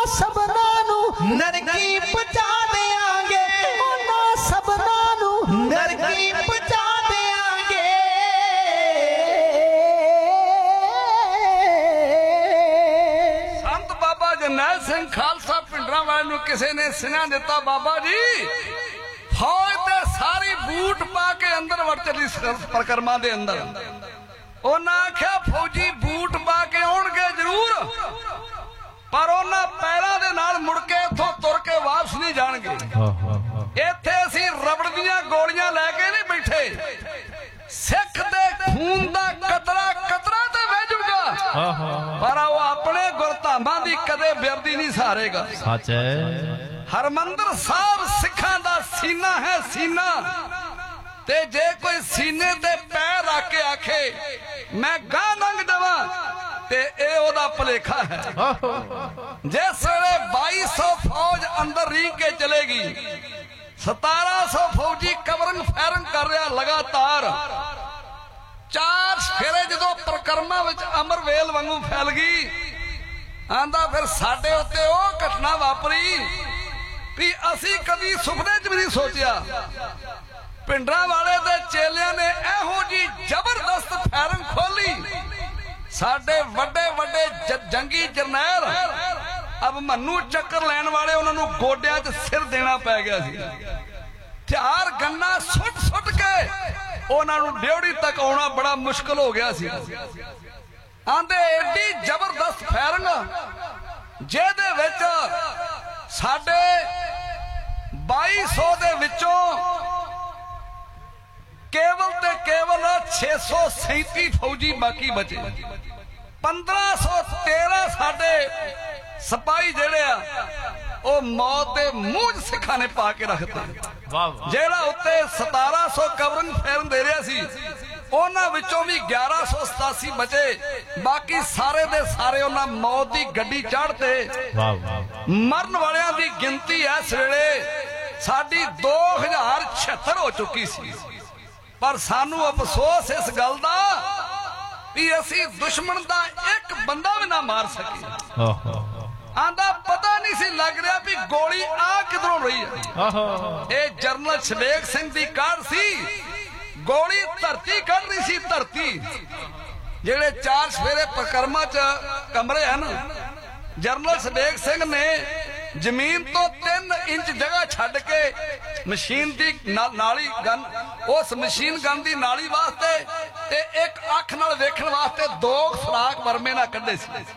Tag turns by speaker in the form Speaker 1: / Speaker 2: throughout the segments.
Speaker 1: सबना नू नरकी पहुंचा देंगे, उन्हां सबना नू नरकी पहुंचा देंगे।
Speaker 2: संत बाबा जरनैल सिंह खालसा पिंडरां वाले नू किसी ने सुना दिता, बाबा जी फौज ते सारी बूट पा के अंदर वड़ चली परिक्रमा दे अंदर। उन्हें आख्या फौजी बूट पा के आउणगे जरूर, पर उन्हें पैरों दे नाल मुड़ के इथों तुर के वापस नहीं जाणगे। इत्थे असीं रबड़ दीयां गोलियां लैके नहीं बैठे, सिख दे खून दा कतरा कतरा ते वह जूगा, पर वो अपने गुरधामां दी कदे बिरदी नहीं सहारेगा।
Speaker 3: सच है।
Speaker 2: हरमंदर साहब सिखां दा सीना है सीना, ते जे कोई सीने ते पैर रख के आखे मैं गां लंघ जावां ते ए ओदा भलेखा है। जिस वेले 2200 फौज अंदर रींग के चलेगी, 1700 फौजी कवरिंग फायरिंग कर रहा लगातार। 4 फेरे जदों परिक्रमा विच अमरवेल वांगू फैल गई, आंदा फिर साडे उत्ते ओ घटना वापरी भी असी कभी सुपने च भी नहीं सोचिया। पिंडरां वाले दे चेलियां ने एहो जी जबरदस्त फायरिंग खोली, साडे वड्डे वड्डे जंगी जरनैल अब मन्नू चक्कर लैन वाले उन्होंने गोडियां च सिर देना पै गया सी। हथियार गन्ना सुट सुट के उन्होंने ड्योड़ी तक आना बड़ा मुश्किल हो गया सी। आंदे एडी जबरदस्त फायरिंग जेदे विच साडे 2200 दे विचों केवल ते केवल 637 फौजी बाकी बचे। 1513 साडे सिपाही जेड़े आ ओ मौत दे मुंह सिखा ने पा के रखते। जेड़ा उत्ते 1700 कवरिंग फायरिंग दे रहा सी, उन्हां विचों भी 1187 बचे, बाकी सारे दे सारे उन्हां मौत दी गड्डी चढ़ते। मरन वालियां दी गिनती इस वेले साडी 2076 हो चुकी सी। पर सानू अफसोस इस गल दा भी असी दुश्मन दा एक बंदा भी ना मार सके। आंदा पता नहीं सी लग रहा भी गोली आ किधरों रही है। A general Shabeg Singh the car सी, गोली धरती कढ़ रही सी। धरती जेड़े 4 सवेरे परिक्रमा च कमरे हैं ना, जनरल शबेग सिंह ने जमीन तो 3 इंच जगह छड़ के मशीन दी नाली गन, उस मशीन गन दी नाली वास्ते ते एक अख नाल वेखण वास्ते 2 सुराख बरमे ना कड्डे सी।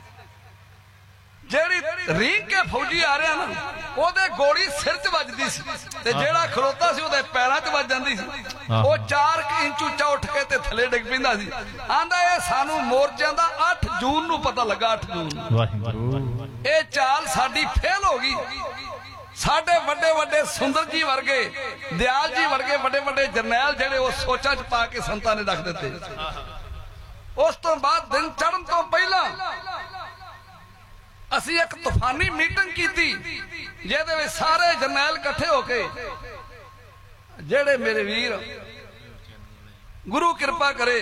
Speaker 2: जेड़ी रींग के फौजी आ रहा ना, ओदे गोली सिर च वजदी सी ते जेड़ा खलोता सी ओदे पैरां च वज जांदी सी। ओ 4 इंच उच्चा उठ के ते थले डिग पैंदा सी। आंदा ए सानू मोर्चियां दा 8 जून नू पता लगा। 8 जून ए चाल साडी फेल हो गई। साडे वड्डे वड्डे सुंदर जी वर्गे, दयाल जी वर्गे वड्डे वड्डे जरनैल जेड़े वो सोचा च पा के संतां ने रख दिते। उस तो बाद दिन चढ़न तो पहला असी एक तूफानी मीटिंग की थी, जेदे विच सारे जरनैल इकट्ठे होके, जेड़े मेरे वीर गुरु कृपा करे,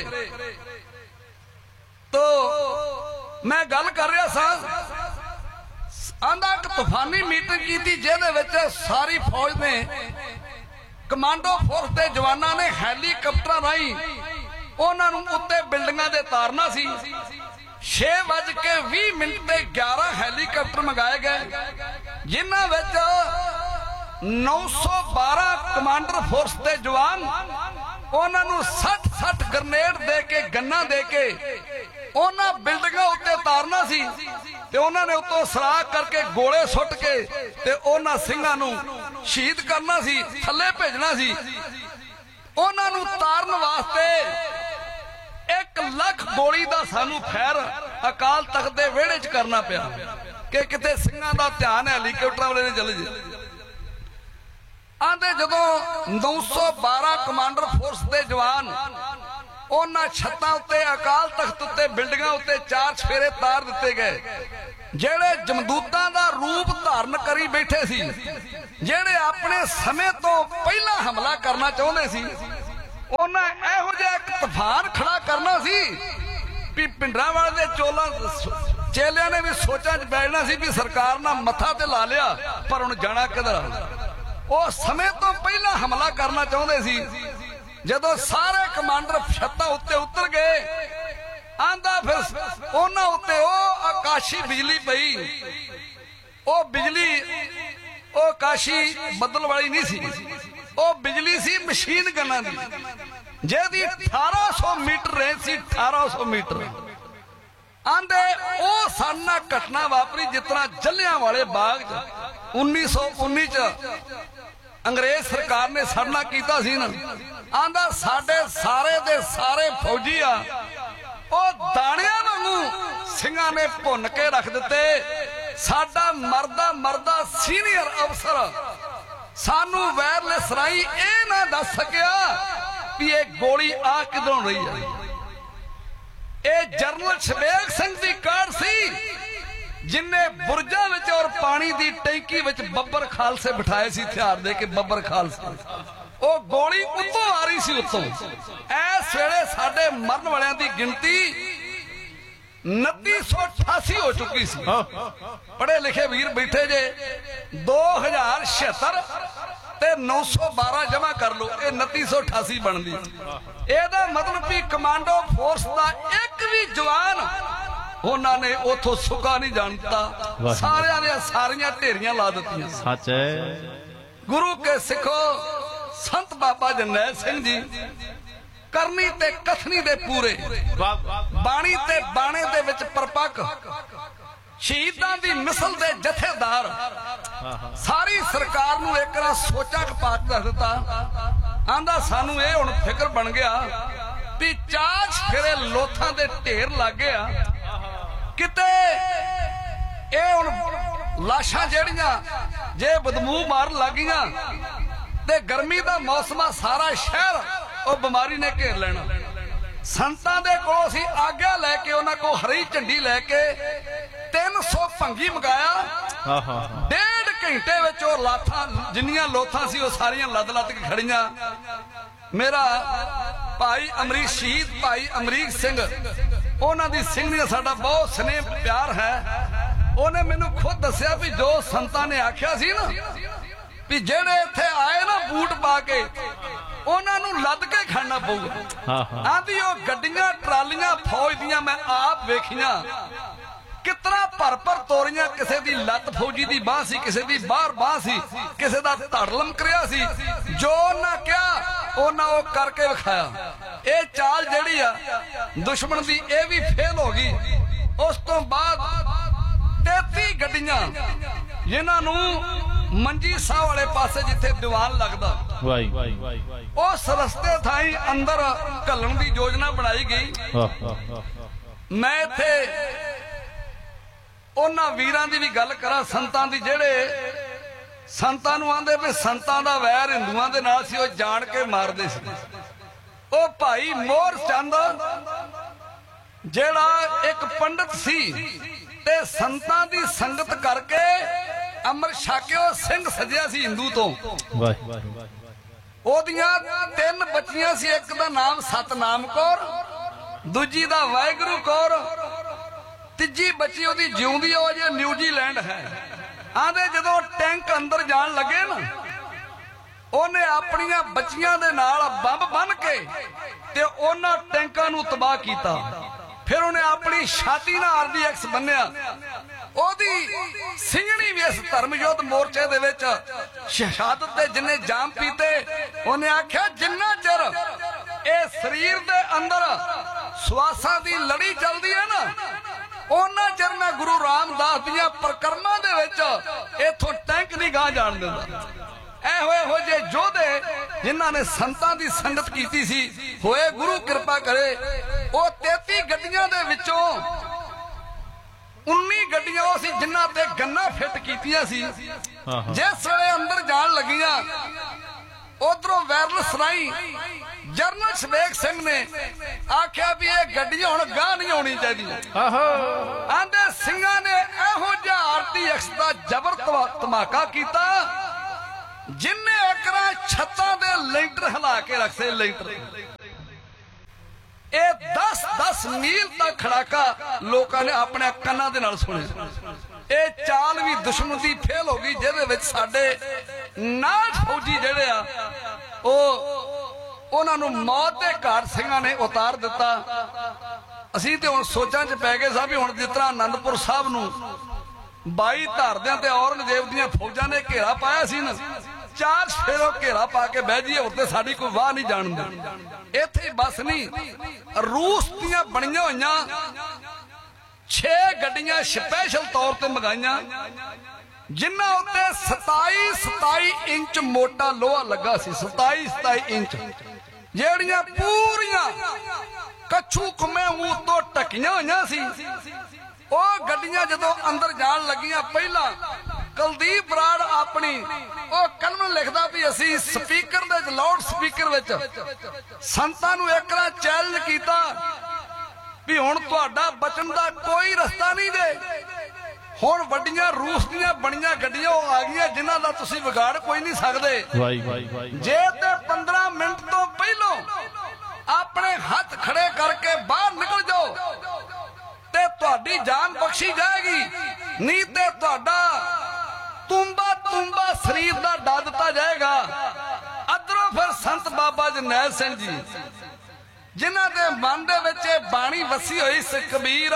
Speaker 2: तो मैं गल कर रहा सा। आंदा एक तूफानी मीटिंग की थी, जेदे विच सारी फौज ने कमांडो फोर्स के जवाना ने हैलीकॉप्टर राही उन्हां नूं उत्ते बिल्डिंगां दे तारना सी। 6:20 ते 11 हैलीकॉप्टर मंगाए गए, जिन्हां विच 912 कमांडर फोर्स के जवान उन्हां नूं 60 ग्रनेड दे के गन्ना दे के उन्हां बिल्डिंगां उत्ते तारना सी ते उन्हां ने उत्तों सराख करके गोले सुट के ते उन्हां सिंघां नूं शहीद करना सी, थल्ले भेजना सी। उन्हां नूं तारन वास्ते 1 लाख गोली दा सानू खैर अकाल तख्त दे वेड़े च करना पिया कि किते सिंघां दा ध्यान हैलीकॉप्टर वाले ने चले जाए। आंदे जदों 912 कमांडर फोर्स के जवान उन्हां छत्तां उत्ते अकाल तख्त उत्ते बिल्डिंगां उत्ते 4 चफेरे तार दिते गए, जेड़े जमदूतां दा रूप धारण करी बैठे सी, जेड़े अपने समय तो पहला हमला करना चाहुंदे सी। उन्हां इहो जिहा एक तूफान खड़ा करना सी भी पिंडरांवाले दे ਚੇਲਿਆਂ ਨੇ ਵੀ ਸੋਚਾਂ 'ਚ ਬੈਠਣਾ ਸੀ ਵੀ ਸਰਕਾਰ ਨਾਲ ਮੱਥਾ ਤੇ ਲਾ ਲਿਆ, ਪਰ ਹੁਣ ਜਾਣਾ ਕਿਧਰ। ਉਹ ਸਮੇਂ ਤੋਂ ਪਹਿਲਾਂ ਹਮਲਾ ਕਰਨਾ ਚਾਹੁੰਦੇ ਸੀ। ਜਦੋਂ ਸਾਰੇ ਕਮਾਂਡਰ ਛੱਤਾਂ ਉੱਤੇ ਉਤਰ ਗਏ, ਆਂਦਾ ਫਿਰ ਉਹਨਾਂ ਉੱਤੇ ਉਹ ਆਕਾਸ਼ੀ ਬਿਜਲੀ ਪਈ। ਉਹ ਬਿਜਲੀ ਉਹ ਆਕਾਸ਼ੀ ਬੱਦਲ ਵਾਲੀ ਨਹੀਂ ਸੀ, ਉਹ ਬਿਜਲੀ ਸੀ ਮਸ਼ੀਨ ਗਨਾਂ ਦੀ, ਜਿਹਦੀ 1800 ਮੀਟਰ ਰੇਂਜ ਸੀ। 1800 ਮੀਟਰ। ਆਂਦੇ ਉਹ ਸਾਡੇ ਨਾਲ ਘਟਨਾ ਵਾਪਰੀ ਜਿਸ ਤਰ੍ਹਾਂ ਜਲਿਆਂਵਾਲੇ ਬਾਗ 'ਚ 1919 ਚ ਅੰਗਰੇਜ਼ ਸਰਕਾਰ ਨੇ ਸਾਡੇ ਨਾਲ ਕੀਤਾ ਸੀ ਨਾ। ਆਂਦਾ ਸਾਡੇ ਸਾਰੇ ਦੇ ਸਾਰੇ ਫੌਜੀ ਆ ਉਹ ਦਾਣਿਆਂ ਵਾਂਗੂ ਸਿੰਘਾਂ ਨੇ ਭੁੰਨ ਕੇ ਰੱਖ ਦਿੱਤੇ। ਸਾਡਾ ਮਰਦਾ ਸੀਨੀਅਰ ਅਫਸਰ ਸਾਨੂੰ ਵਾਇਰਲੈਸ ਰਾਹੀਂ ਇਹ ਨਾ ਦੱਸ ਸਕਿਆ ਵੀ ਇਹ ਗੋਲੀ ਆ ਕਿਧਰੋਂ ਰਹੀ ਹੈ। ਇਹ ਜਰਨਲ ਸ਼ਬੇਗ ਸਿੰਘ ਦੀ ਕਾਰ ਸੀ, ਜਿਨੇ ਬੁਰਜਾਂ ਵਿੱਚ ਔਰ ਪਾਣੀ ਦੀ ਟੈਂਕੀ ਵਿੱਚ ਬੱਬਰ ਖਾਲਸੇ ਬਿਠਾਏ ਸੀ ਹਥਿਆਰ ਦੇ ਕੇ। ਬੱਬਰ ਖਾਲਸੇ ਉਹ ਗੋਲੀ ਉੱਤੋਂ ਆ ਰਹੀ ਸੀ, ਉੱਤੋਂ। ਇਸ ਵੇਲੇ ਸਾਡੇ ਮਰਨ ਵਾਲਿਆਂ ਦੀ ਗਿਣਤੀ 2988 ਹੋ ਚੁੱਕੀ ਸੀ। ਪੜ੍ਹੇ ਲਿਖੇ ਵੀਰ ਬੈਠੇ ਜੇ 2076 ਤੇ 912 ਜਮਾ ਕਰ ਲਓ, ਇਹ 2988 ਬਣਦੀ। ਇਹਦਾ ਮਤਲਬ ਵੀ ਕਮਾਂਡੋ ਫੋਰਸ ਦਾ ਇੱਕ ਵੀ ਜਵਾਨ ਉਹਨਾਂ ਨੇ ਉਥੋਂ ਸੁੱਕਾ ਨਹੀਂ ਜਾਣਤਾ। ਸਾਰਿਆਂ ਦੀਆਂ ਸਾਰੀਆਂ ਢੇਰੀਆਂ ਲਾ ਦਿੱਤੀਆਂ।
Speaker 3: ਸੱਚ ਹੈ।
Speaker 2: ਗੁਰੂ ਕੇ ਸਿੱਖੋ, ਸੰਤ ਬਾਬਾ ਜਰਨੈਲ ਸਿੰਘ ਜੀ ਕਰਨੀ ਤੇ ਕਥਨੀ ਦੇ ਪੂਰੇ, ਬਾਣੀ ਤੇ ਬਾਣੇ ਦੇ ਵਿੱਚ ਪਰਪੱਕ, ਸ਼ਹੀਦਾਂ ਦੀ ਮਿਸਲ ਦੇ ਜਥੇਦਾਰ, ਸਾਰੀ ਸਰਕਾਰ ਨੂੰ ਇੱਕ ਨਾ ਸੋਚਾਂ ਚ ਪਾ ਕੇ ਰੱਖ ਦਿੱਤਾ। ਆਂਦਾ ਸਾਨੂੰ ਇਹ ਹੁਣ ਫਿਕਰ ਬਣ ਗਿਆ ਵੀ ਚਾਚ ਫਿਰੇ ਲੋਥਾਂ ਦੇ ਢੇਰ ਲੱਗ ਗਿਆ, ਕਿਤੇ ਇਹ ਹੁਣ ਲਾਸ਼ਾਂ ਜਿਹੜੀਆਂ ਜੇ ਬਦਬੂ ਮਾਰਨ ਲੱਗੀਆਂ ਤੇ ਗਰਮੀ ਦਾ ਮੌਸਮ ਆ, ਸਾਰਾ ਸ਼ਹਿਰ ਉਹ ਬਿਮਾਰੀ ਨੇ ਘੇਰ ਲੈਣਾ। ਸੰਤਾਂ ਦੇ ਕੋਲ ਅਸੀਂ ਆਗਿਆ ਲੈ ਕੇ ਉਹਨਾਂ ਕੋਲ ਹਰੀ ਝੰਡੀ ਲੈ ਕੇ 300 ਭੰਗੀ ਮੰਗਾਇਆ। 1.5 ਘੰਟੇ ਵਿੱਚ ਉਹ ਲਾਥਾਂ ਜਿੰਨੀਆਂ ਲੋਥਾਂ ਸੀ ਉਹ ਸਾਰੀਆਂ ਲੱਦ ਕੇ ਖੜੀਆਂ। ਮੇਰਾ ਭਾਈ ਅਮਰੀਕ, ਸ਼ਹੀਦ ਭਾਈ ਅਮਰੀਕ ਸਿੰਘ, ਉਹਨਾਂ ਦੀ ਸਿੰਘਣੀ ਦਾ ਸਾਡਾ ਬਹੁਤ ਸਨੇਹ ਪਿਆਰ ਹੈ। ਉਹਨੇ ਮੈਨੂੰ ਖੁਦ ਦੱਸਿਆ ਵੀ ਜੋ ਸੰਤਾਂ ਨੇ ਆਖਿਆ ਸੀ ਨਾ ਵੀ ਜਿਹੜੇ ਇੱਥੇ ਆਏ ਨਾ ਬੂਟ ਪਾ ਕੇ, ਉਹਨਾਂ ਨੂੰ ਲੱਦ ਕੇ ਖਾਣਾ ਪਊਗਾ। ਆਂਦੀ ਉਹ ਗੱਡੀਆਂ ਟਰਾਲੀਆਂ ਫੌਜ ਦੀਆਂ ਮੈਂ ਆਪ ਵੇਖੀਆਂ, ਕਿਤਨਾ ਭਰ ਤੋਰੀਆਂ। ਕਿਸੇ ਦੀ ਲੱਤ ਫੌਜੀ ਦੀ ਬਾਹ ਸੀ, ਕਿਸੇ ਦੀ ਬਾਹਰ ਬਾਹ ਸੀ, ਕਿਸੇ ਦਾ ਧੜ ਲਮਕਰਿਆ ਸੀ। ਜੋ ਉਹਨਾਂ ਕਿਹਾ ਉਹਨਾਂ ਉਹ ਕਰਕੇ ਵਿਖਾਇਆ। ਇਹ ਚਾਲ ਜਿਹੜੀ ਆ ਦੁਸ਼ਮਣ ਦੀ ਇਹ ਵੀ ਫੇਲ ਹੋ ਗਈ। ਉਸ ਤੋਂ ਬਾਅਦ 33 ਗੱਡੀਆਂ ਜਿਨ੍ਹਾਂ ਨੂੰ ਮੰਜੀ ਸਾਹ ਵਾਲੇ ਪਾਸੇ ਜਿੱਥੇ ਦੀਵਾਨ ਲੱਗਦਾ, ਉਸ ਰਸਤੇ ਥਾਈ ਅੰਦਰ ਘੱਲਣ ਦੀ ਯੋਜਨਾ ਬਣਾਈ ਗਈ। ਮੈਂ ਇੱਥੇ ਉਹਨਾਂ ਵੀਰਾਂ ਦੀ ਵੀ ਗੱਲ ਕਰਾਂ, ਸੰਤਾਂ ਦੀ, ਜਿਹੜੇ ਸੰਤਾਂ ਨੂੰ ਆਂਦੇ ਵੀ ਸੰਤਾਂ ਦਾ ਵੈਰ ਹਿੰਦੂਆਂ ਦੇ ਨਾਲ ਸੀ, ਉਹ ਜਾਣ ਕੇ ਮਾਰਦੇ ਸੀ। ਉਹ ਭਾਈ ਮੋਹਰ ਚੰਦ ਜਿਹੜਾ ਇੱਕ ਪੰਡਤ ਸੀ ਤੇ ਸੰਤਾਂ ਦੀ ਸੰਗਤ ਕਰਕੇ ਅੰਮ੍ਰਿਤ ਛਕ ਕੇ ਉਹ ਸਿੰਘ ਸਜਿਆ ਸੀ ਹਿੰਦੂ ਤੋਂ। ਉਹਦੀਆਂ 3 ਬੱਚੀਆਂ ਸੀ, ਇੱਕ ਦਾ ਨਾਮ ਸਤਨਾਮ ਕੌਰ, ਦੂਜੀ ਦਾ ਵਾਹਿਗੁਰੂ ਕੌਰ, ਤੀਜੀ ਬੱਚੀ ਉਹਦੀ ਜਿਉਂਦੀ, ਉਹ ਜੇ ਨਿਊਜ਼ੀਲੈਂਡ ਹੈ। ਆਂਦੇ ਜਦੋਂ ਟੈਂਕ ਅੰਦਰ ਜਾਣ ਲੱਗੇ ਨਾ, ਉਹਨੇ ਆਪਣੀਆਂ ਬੱਚੀਆਂ ਦੇ ਨਾਲ ਬੰਬ ਬੰਨ ਕੇ ਤੇ ਉਹਨਾਂ ਟੈਂਕਾਂ ਨੂੰ ਤਬਾਹ ਕੀਤਾ। ਫਿਰ ਉਹਨੇ ਆਪਣੀ ਛਾਤੀ ਨਾਲ RDX ਬੰਨਿਆ। ਉਹਦੀ ਸਿੰਘਣੀ ਵੀ ਇਸ ਧਰਮ ਯੁੱਧ ਮੋਰਚੇ ਦੇ ਵਿੱਚ ਸ਼ਹਾਦਤ ਦੇ ਜਿੰਨੇ ਜਾਮ ਪੀਤੇ, ਉਹਨੇ ਆਖਿਆ ਜਿੰਨਾ ਚਿਰ ਇਹ ਸਰੀਰ ਦੇ ਅੰਦਰ ਸਵਾਸਾਂ ਦੀ ਲੜੀ ਚੱਲਦੀ ਹੈ ਨਾ, ਉਹਨਾਂ ਚਿਰ ਮੈਂ ਗੁਰੂ ਰਾਮਦਾਸ ਦੀਆਂ ਪ੍ਰਕਰਮਾਂ ਦੇ ਵਿੱਚ ਇਥੋਂ ਟੈਂਕ ਨਹੀਂ ਗਾਂ ਜਾਣ ਦਿੰਦਾ। ਇਹੋ ਜਿਹੇ ਯੋਧੇ ਜਿਨ੍ਹਾਂ ਨੇ ਸੰਤਾਂ ਦੀ ਸੰਗਤ ਕੀਤੀ ਸੀ, ਹੋਏ ਗੁਰੂ ਕਿਰਪਾ ਕਰੇ। ਉਹ 33 ਗੱਡੀਆਂ ਦੇ ਵਿੱਚੋਂ 19 ਗੱਡੀਆਂ ਉਹ ਸੀ ਜਿਨ੍ਹਾਂ ਤੇ ਗੰਨਾਂ ਫਿੱਟ ਕੀਤੀਆਂ ਸੀ। ਜਿਸ ਵੇਲੇ ਅੰਦਰ ਜਾਣ ਲੱਗੀਆਂ, ਉਧਰੋਂ ਵਾਇਰਲੈਸ ਰਾਹੀਂ ਜਰਨਲ ਸ਼ਬੇਗ ਸਿੰਘ ਨੇ ਆਖਿਆ ਵੀ ਇਹ ਗੱਡੀਆਂ ਹੁਣ ਗਾਂ ਨਹੀਂ ਆਉਣੀ ਚਾਹੀਦੀਆਂ। ਆਂਦੇ ਸਿੰਘਾਂ ਨੇ ਇਹੋ ਜਿਹਾ RTX ਦਾ ਜ਼ਬਰ ਧਮਾਕਾ ਕੀਤਾ ਜਿੰਨੇ ਏਕੜਾਂ ਛੱਤਾਂ ਦੇ ਲੈਂਟਰ ਹਿਲਾ ਕੇ ਰੱਖੇ। ਲੈਂਟਰ ਇਹ 10 10-10 मील ਦਾ ਖੜਾਕਾ ਲੋਕਾਂ ਨੇ ਆਪਣੇ ਕੰਨਾਂ ਦੇ ਨਾਲ ਸੁਣਿਆ। ਇਹ ਚਾਲ ਵੀ ਦੁਸ਼ਮਣ ਦੀ ਫੇਲ ਹੋ ਗਈ, ਜਿਹਦੇ ਵਿੱਚ ਸਾਡੇ 9 ਫੌਜੀ ਜਿਹੜੇ ਆ ਉਹਨਾਂ ਨੂੰ ਮੌਤ ਦੇ ਘਾਟ ਸਿੰਘਾਂ ਨੇ ਉਤਾਰ ਦਿੱਤਾ। ਅਸੀਂ ਤੇ ਹੁਣ ਸੋਚਾਂ 'ਚ ਪੈ ਗਏ ਸਾਂ ਵੀ ਹੁਣ ਜਿਸ ਤਰ੍ਹਾਂ ਆਨੰਦਪੁਰ ਸਾਹਿਬ ਨੂੰ 22 ਧਾਰਦਿਆਂ ਤੇ ਔਰੰਗਜ਼ੇਬ ਦੀਆਂ ਫੌਜਾਂ ਨੇ ਘੇਰਾ ਪਾਇਆ ਸੀ ਨਾ, 4 ਫੇਰੋਂ ਘੇਰਾ ਪਾ ਕੇ ਬਹਿ ਜਾਈਏ, ਉੱਤੇ ਸਾਡੀ ਕੋਈ ਵਾਹ ਨਹੀਂ ਜਾਣ ਦਿੰਦੀ। ਇੱਥੇ ਬਸ ਨਹੀਂ, ਰੂਸ ਦੀਆਂ ਬਣੀਆਂ ਹੋਈਆਂ 6 ਗੱਡੀਆਂ ਸਪੈਸ਼ਲ ਤੌਰ ਤੇ ਮੰਗਾਈਆਂ, ਜਿਨ੍ਹਾਂ ਉੱਤੇ 27 ਇੰਚ ਮੋਟਾ ਲੋਹਾ ਲੱਗਾ ਸੀ। 27 ਇੰਚ, ਜਿਹੜੀਆਂ ਪੂਰੀਆਂ ਕੱਛੂ ਕੁੰਮੇ ਮੂੰਹ ਤੋਂ ਢਕੀਆਂ ਹੋਈਆਂ ਸੀ। ਉਹ ਗੱਡੀਆਂ ਜਦੋਂ ਅੰਦਰ ਜਾਣ ਲੱਗੀਆਂ, ਪਹਿਲਾਂ ਕੁਲਦੀਪ ਬਰਾੜ ਆਪਣੀ ਉਹ ਕਲਮ ਲਿਖਦਾ ਵੀ ਅਸੀਂ ਸਪੀਕਰ ਦੇ ਲਾਊਡ ਸਪੀਕਰ ਵਿੱਚ ਸੰਤਾਂ ਨੂੰ ਇੱਕ ਵਾਰ ਚੈਲੰਜ ਕੀਤਾ ਵੀ ਹੁਣ ਤੁਹਾਡਾ ਬਚਣ ਦਾ ਕੋਈ ਰਸਤਾ ਨਹੀਂ ਜੇ। ਹੁਣ ਵੱਡੀਆਂ ਰੂਸ ਦੀਆਂ ਬਣੀਆਂ ਗੱਡੀਆਂ ਉਹ ਆ ਗਈਆਂ, ਜਿਨ੍ਹਾਂ ਦਾ ਤੁਸੀਂ ਵਿਗਾੜ ਕੋਈ ਨਹੀਂ ਸਕਦੇ। ਜੇ ਤੇ 15 ਮਿੰਟ ਤੋਂ ਪਹਿਲਾਂ ਆਪਣੇ ਹੱਥ ਖੜੇ ਕਰਕੇ ਬਾਹਰ ਨਿਕਲ ਜਾਓ ਤੇ ਤੁਹਾਡੀ ਜਾਨ ਬਖਸ਼ੀ ਜਾਏਗੀ, ਨਹੀਂ ਤੇ ਤੁਹਾਡਾ ਤੁੰਬਾ ਸਰੀਰ ਦਾ ਡਾ ਦਿੱਤਾ ਜਾਏਗਾ। ਅਦਰੋਂ ਫਿਰ ਸੰਤ ਬਾਬਾ ਜਰਨੈਲ ਸਿੰਘ ਜੀ, ਜਿਨ੍ਹਾਂ ਦੇ ਮਨ ਦੇ ਵਿੱਚ ਬਾਣੀ ਵਸੀ ਹੋਈ ਸੀ, ਕਬੀਰ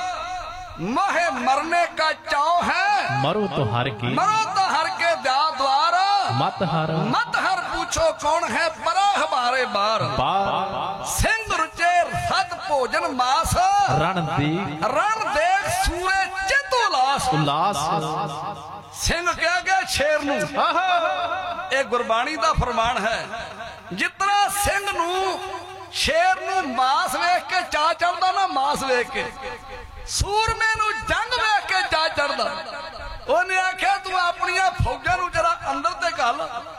Speaker 2: मोहे मरने का चाव है,
Speaker 3: मरो तो हर के
Speaker 2: द्या द्वार,
Speaker 3: मत हर
Speaker 2: पूछो कौन है परा हमारे बार। सिंह रुचे सद भोजन मास, रण देख सूरे चित उलास। सिंह कह गया शेर नू, ये गुरबाणी दा फरमान है। जितना सिंह नू शेर नू मास वेख के चा चढ़दा ना, मास वेख के सूरमे नू जंग वेख के चा चढ़दा। ਉਹਨੇ ਆਖਿਆ ਤੂੰ ਆਪਣੀਆਂ ਫੌਜਾਂ ਨੂੰ ਜਰਾ ਅੰਦਰ ਤੇ ਘੱਲ,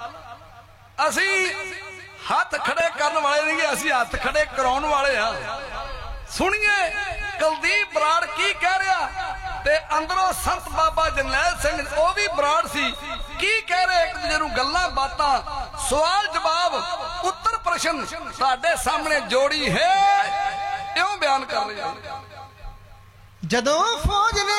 Speaker 2: ਅਸੀਂ ਹੱਥ ਖੜੇ ਕਰਨ ਵਾਲੇ ਨਹੀਂ, ਅਸੀਂ ਹੱਥ ਖੜੇ ਕਰਾਉਣ ਵਾਲੇ ਆ। ਸੁਣੀਏ ਕੁਲਦੀਪ ਬਰਾੜ ਕੀ ਕਹਿ ਰਿਹਾ, ਤੇ ਅੰਦਰੋਂ ਸੰਤ ਬਾਬਾ ਜਰਨੈਲ ਸਿੰਘ, ਉਹ ਵੀ ਬਰਾੜ ਸੀ, ਕੀ ਕਹਿ ਰਹੇ ਇੱਕ ਦੂਜੇ ਨੂੰ ਗੱਲਾਂ ਬਾਤਾਂ, ਸਵਾਲ ਜਵਾਬ, ਉੱਤਰ ਪ੍ਰਸ਼ਨ ਸਾਡੇ ਸਾਹਮਣੇ ਜੋੜੀ ਹੈ, ਇਉਂ ਬਿਆਨ ਕਰ ਰਹੇ।
Speaker 1: ਜਦੋਂ ਫੌਜ